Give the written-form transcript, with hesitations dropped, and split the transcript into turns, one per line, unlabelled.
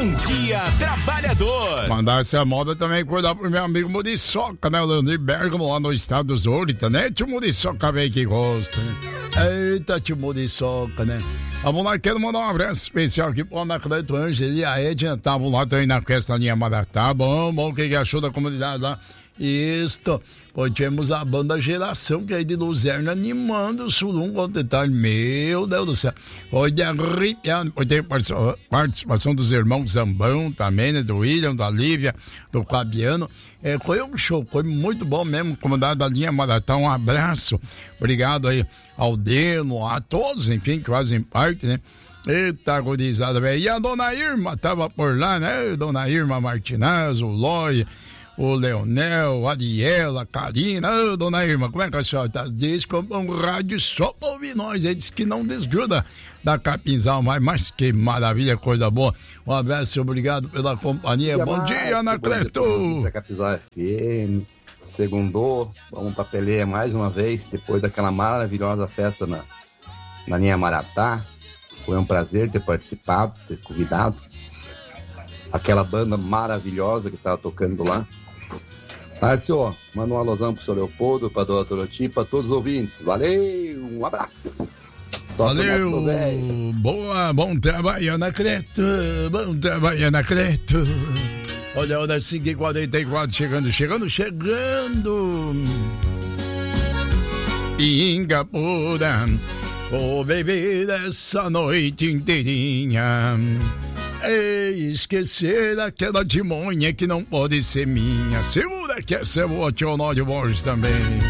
Bom Dia Trabalhador.
Mandar essa moda também cuidar pro meu amigo Muriçoca, né? O Leonir Bergamo lá no estado dos Ouritas, né? Tio Muriçoca, velho, que gosta, né? Eita, tio Muriçoca, né? Vamos lá, quero mandar um abraço especial aqui pro Anacleto Ângelo e a Edna, estavam lá também na festa linha Maratá. Bom, o que achou da comunidade lá? Isto, pois tivemos a banda Geração, que é de Luzerna, animando o Surum com detalhe. Meu Deus do céu, foi de arrepiar. Depois teve participação dos irmãos Zambão também, né? Do William, da Lívia, do Fabiano. Foi um show, foi muito bom mesmo, comunidade da linha Maratá, um abraço, obrigado aí ao Deno, a todos, enfim, que fazem parte, né? Eita, gurizada, velho. E a dona Irma tava por lá, né? Dona Irma Martinez, o Lóia, o Leonel, a Adiela, a Karina. Ô, dona Irma, como é que a senhora tá? Diz que um rádio só pra ouvir nós. Ele disse que não desgruda da Capinzal, mas que maravilha, coisa boa. Um abraço, obrigado pela companhia. Bom dia, Anacleto.
Capinzal FM, segundou, vamos pra peleia mais uma vez, depois daquela maravilhosa festa na linha Maratá. Foi um prazer ter participado, ter convidado aquela banda maravilhosa que tava tocando lá. Senhor, manda um alusão pro senhor Leopoldo, pra dona Doroti, pra todos os ouvintes. Valeu, um abraço.
Valeu, boa, bom trabalho, Anacleto, bom trabalho, Anacleto. Olha, 5h44, chegando. Ingapura, vou beber essa noite inteirinha. Esquecer aquela timonha que não pode ser minha. Segura que essa é boa, Tio Nório Borges também.